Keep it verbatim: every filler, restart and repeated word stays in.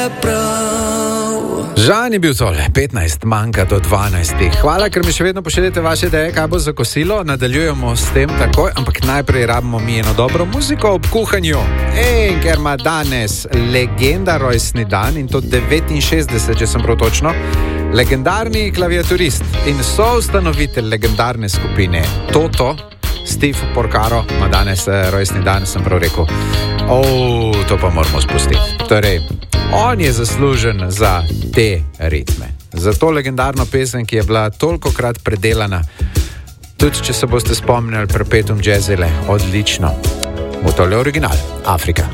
Žan je bil tole, petnajst manjka do dvanajstih. Hvala, ker mi še vedno pošiljate vaše ideje, kaj bo za kosilo. Nadaljujemo s tem takoj, ampak najprej rabimo mi eno dobro muziko ob kuhanju. Ej, ker ima danes legenda rojstni dan in to devetinšestdeset, če sem prav točno. Legendarni klaviaturist in soustanovitelj legendarne skupine Toto, Steve Porcaro, ima danes rojstni dan, sem prav rekel. O, to pa moramo spustiti. Torej, on je zaslužen za te ritme. Za to legendarno pesem, ki je bila tolikokrat predelana. Tudi, če se boste spomnili Perpetuum Jazzile, odlično. V tole original, Afrika.